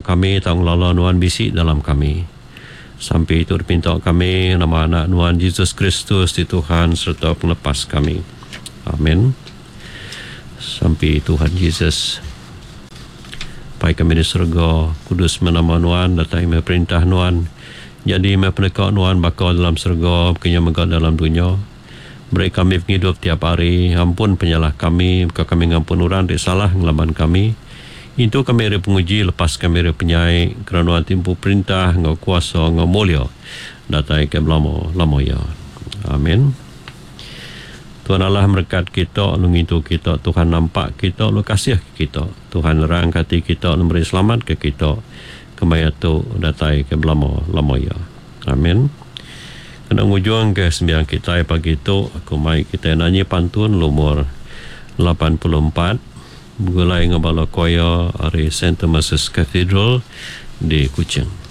kami, tang lala Nuan bisi dalam kami. Sampai itu pinta kami, nama anak Nuan Yesus Kristus di Tuhan serta pelepas kami. Amin. Sampai Tuhan Yesus, Pai kami di surga, kudus menama Nuan, datang perintah Nuan, jadi penekak Nuan bakal dalam surga, kenya megah dalam dunia. Beri kami penghidup tiap hari, ampun penyalah kami, buka kami ngampun orang, dia salah ngelaban kami. Itu kami ada penguji, lepas kami ada penyai, kerana timpu perintah, ngau kuasa, ngau mulia, datang ke lama ya. Amin. Tuhan Allah berkat kita, mengintu kita, Tuhan nampak kita, lu kasih kita. Tuhan rangkati kita, memberi selamat ke kita. Kembali tu datang ke lama ya. Amin. Kena ujung ke sembilan kita pagi itu, aku mai kita nyanyi pantun lumur 84. Gulai ngabala koya dari St. Thomas's Cathedral di Kuching.